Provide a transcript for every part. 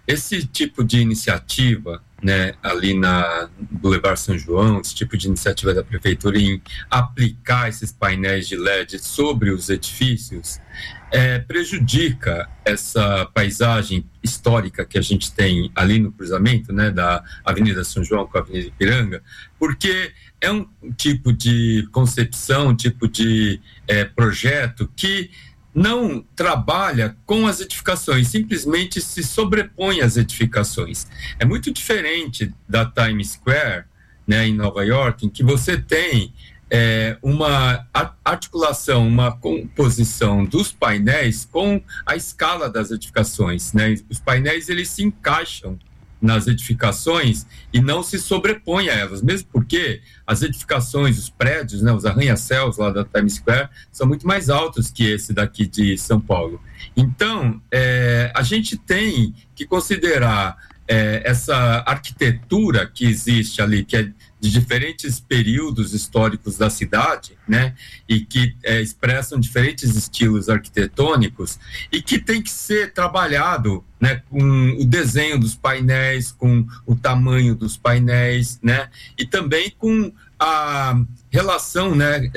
esse tipo de iniciativa, né, ali na Boulevard São João, esse tipo de iniciativa da prefeitura em aplicar esses painéis de LED sobre os edifícios, prejudica essa paisagem histórica que a gente tem ali no cruzamento, né, da Avenida São João com a Avenida Ipiranga, porque é um tipo de concepção, um tipo de projeto que não trabalha com as edificações, simplesmente se sobrepõe às edificações. É muito diferente da Times Square, né, em Nova York, em que você tem uma articulação, uma composição dos painéis com a escala das edificações, né? Os painéis, eles se encaixam nas edificações e não se sobrepõem a elas, mesmo porque as edificações, os prédios, né, os arranha-céus lá da Times Square são muito mais altos que esse daqui de São Paulo. Então, a gente tem que considerar essa arquitetura que existe ali, que é de diferentes períodos históricos da cidade, né, e que expressam diferentes estilos arquitetônicos e que tem que ser trabalhado, né, com o desenho dos painéis, com o tamanho dos painéis, né, e também com a relação, né,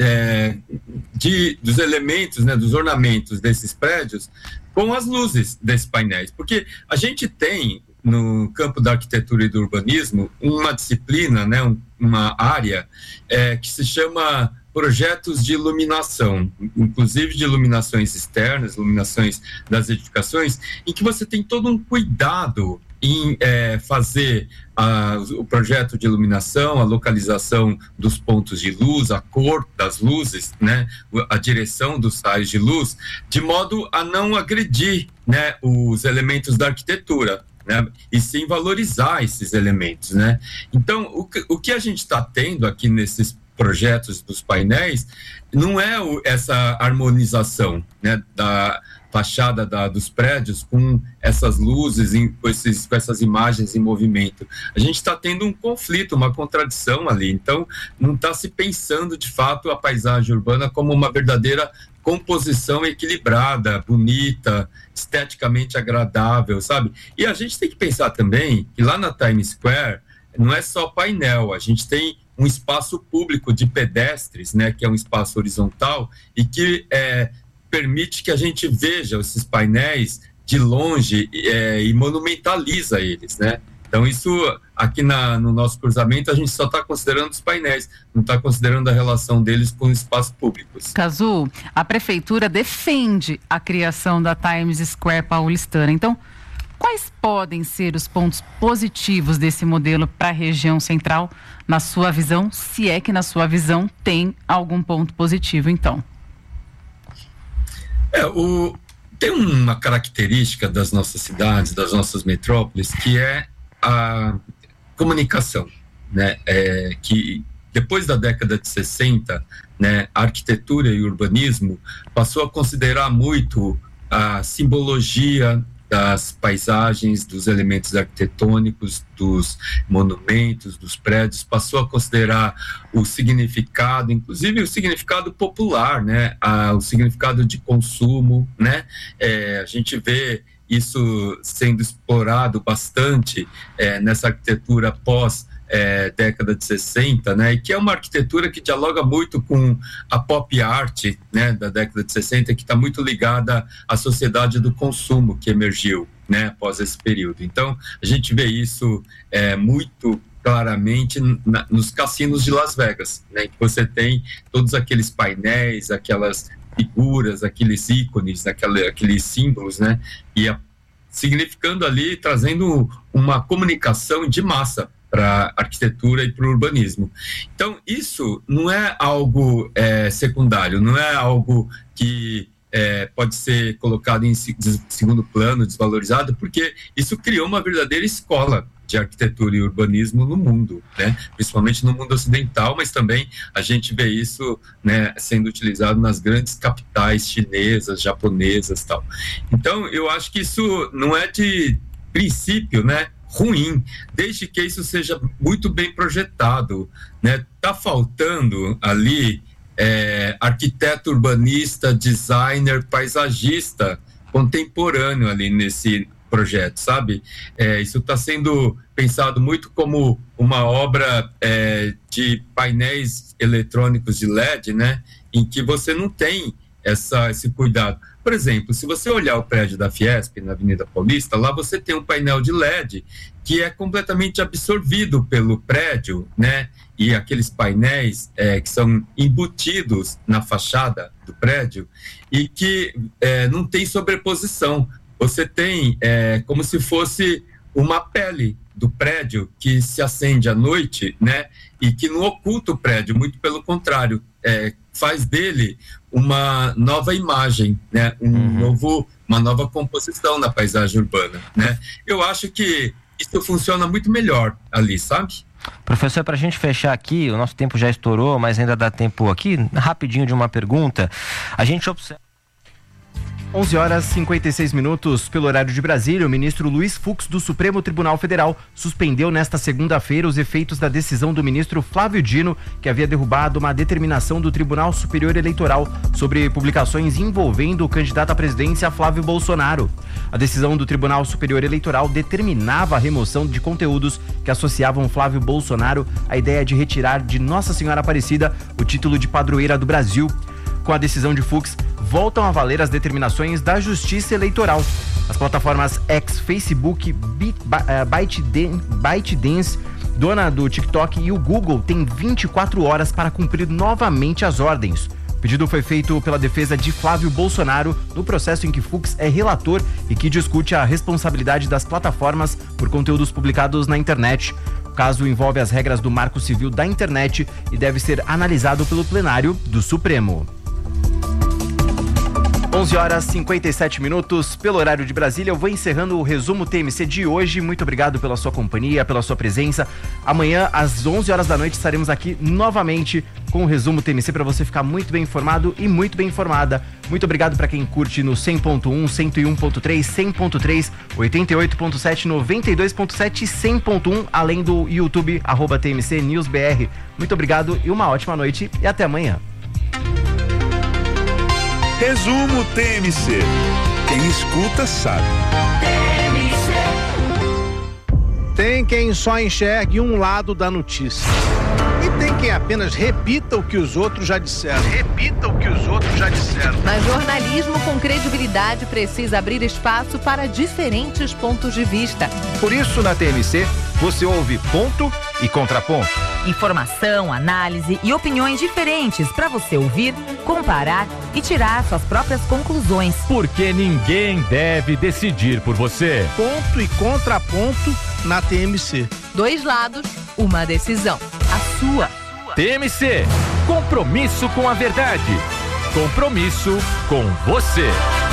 dos elementos, né, dos ornamentos desses prédios com as luzes desses painéis, porque a gente tem no campo da arquitetura e do urbanismo uma disciplina, né, uma área que se chama projetos de iluminação, inclusive de iluminações externas, iluminações das edificações, em que você tem todo um cuidado em fazer o projeto de iluminação, a localização dos pontos de luz, a cor das luzes, né, a direção dos raios de luz, de modo a não agredir, né, os elementos da arquitetura, né, e sim valorizar esses elementos, né? Então, o que a gente está tendo aqui nesses projetos dos painéis não é essa harmonização, né, da fachada dos prédios com essas luzes, com essas imagens em movimento. A gente está tendo um conflito, uma contradição ali. Então, não está se pensando, de fato, a paisagem urbana como uma verdadeira composição equilibrada, bonita, esteticamente agradável, sabe? E a gente tem que pensar também que lá na Times Square não é só painel, a gente tem um espaço público de pedestres, né, que é um espaço horizontal e que permite que a gente veja esses painéis de longe e monumentaliza eles, né? Então, isso aqui no nosso cruzamento, a gente só está considerando os painéis, não está considerando a relação deles com os espaços públicos. Cazu, a prefeitura defende a criação da Times Square paulistana. Então, quais podem ser os pontos positivos desse modelo para a região central, na sua visão, se é que na sua visão tem algum ponto positivo, então? Tem uma característica das nossas cidades, das nossas metrópoles, que é a comunicação, né? Que depois da década de 60, né, a arquitetura e o urbanismo passou a considerar muito a simbologia das paisagens, dos elementos arquitetônicos, dos monumentos, dos prédios, passou a considerar o significado, inclusive o significado popular, né, o significado de consumo, né, a gente vê isso sendo explorado bastante nessa arquitetura pós década de 60, né, e que é uma arquitetura que dialoga muito com a pop art, né, da década de 60, que está muito ligada à sociedade do consumo que emergiu, né, após esse período. Então, a gente vê isso muito claramente nos cassinos de Las Vegas, né, que você tem todos aqueles painéis, aquelas figuras, aqueles ícones, aqueles símbolos, né, e significando ali, trazendo uma comunicação de massa para a arquitetura e para o urbanismo. Então, isso não é algo secundário, não é algo que pode ser colocado em segundo plano, desvalorizado, porque isso criou uma verdadeira escola de arquitetura e urbanismo no mundo, né? Principalmente no mundo ocidental, mas também a gente vê isso, né, sendo utilizado nas grandes capitais chinesas, japonesas e tal. Então, eu acho que isso não é de princípio, né, ruim, desde que isso seja muito bem projetado, né? Tá faltando ali arquiteto urbanista, designer, paisagista contemporâneo ali projeto, sabe? Isso está sendo pensado muito como uma obra de painéis eletrônicos de LED, né? Em que você não tem esse cuidado. Por exemplo, se você olhar o prédio da Fiesp, na Avenida Paulista, lá você tem um painel de LED que é completamente absorvido pelo prédio, né? E aqueles painéis que são embutidos na fachada do prédio e que não tem sobreposição. Você tem como se fosse uma pele do prédio que se acende à noite, né? E que não oculta o prédio, muito pelo contrário, faz dele uma nova imagem, né? Uma nova composição na paisagem urbana, né? Eu acho que isso funciona muito melhor ali, sabe? Professor, para a gente fechar aqui, o nosso tempo já estourou, mas ainda dá tempo aqui, rapidinho de uma pergunta. A gente observa... 11h56, pelo horário de Brasília, o ministro Luiz Fux do Supremo Tribunal Federal suspendeu nesta segunda-feira os efeitos da decisão do ministro Flávio Dino, que havia derrubado uma determinação do Tribunal Superior Eleitoral sobre publicações envolvendo o candidato à presidência Flávio Bolsonaro. A decisão do Tribunal Superior Eleitoral determinava a remoção de conteúdos que associavam Flávio Bolsonaro à ideia de retirar de Nossa Senhora Aparecida o título de padroeira do Brasil. Com a decisão de Fux, voltam a valer as determinações da Justiça Eleitoral. As plataformas X, Facebook, ByteDance, dona do TikTok, e o Google têm 24 horas para cumprir novamente as ordens. O pedido foi feito pela defesa de Flávio Bolsonaro no processo em que Fux é relator e que discute a responsabilidade das plataformas por conteúdos publicados na internet. O caso envolve as regras do Marco Civil da Internet e deve ser analisado pelo plenário do Supremo. 11h57, pelo horário de Brasília. Eu vou encerrando o resumo TMC de hoje. Muito obrigado pela sua companhia, pela sua presença. Amanhã, às 11h da noite, estaremos aqui novamente com o resumo TMC para você ficar muito bem informado e muito bem informada. Muito obrigado para quem curte no 100.1, 101.3, 100.3, 88.7, 92.7 e 100.1, além do YouTube, @TMC News BR. Muito obrigado e uma ótima noite e até amanhã. Resumo TMC. Quem escuta sabe. Tem quem só enxergue um lado da notícia. E tem quem apenas repita o que os outros já disseram. Mas jornalismo com credibilidade precisa abrir espaço para diferentes pontos de vista. Por isso, na TMC, você ouve ponto e contraponto. Informação, análise e opiniões diferentes para você ouvir, comparar e tirar suas próprias conclusões. Porque ninguém deve decidir por você. Ponto e contraponto na TMC. 2 lados, uma decisão. A sua. TMC, compromisso com a verdade. Compromisso com você.